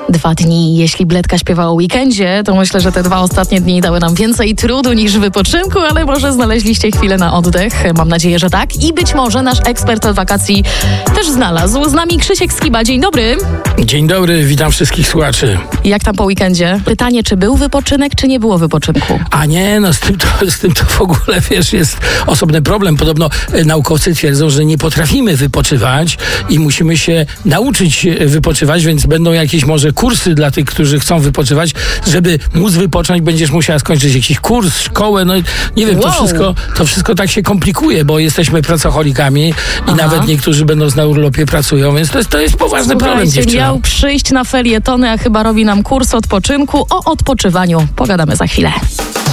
2 dni. Jeśli Bledka śpiewa o weekendzie, to myślę, że te 2 ostatnie dni dały nam więcej trudu niż wypoczynku, ale może znaleźliście chwilę na oddech. Mam nadzieję, że tak. I być może nasz ekspert od wakacji też znalazł. Z nami Krzysiek Skiba. Dzień dobry. Dzień dobry, witam wszystkich słuchaczy. Jak tam po weekendzie? Pytanie, czy był wypoczynek, czy nie było wypoczynku? A nie, no z tym to w ogóle, wiesz, jest osobny problem. Podobno naukowcy twierdzą, że nie potrafimy wypoczywać i musimy się nauczyć wypoczywać, więc będą jakieś może kursy dla tych, którzy chcą wypoczywać. Żeby móc wypocząć, będziesz musiała skończyć jakiś kurs, szkołę, no nie wiem, to wszystko tak się komplikuje, bo jesteśmy pracocholikami i nawet niektórzy będąc na urlopie pracują, więc to jest poważny problem, dziewczyno. Miał przyjść na felietony, a chyba robi nam kurs odpoczynku. O odpoczywaniu pogadamy za chwilę.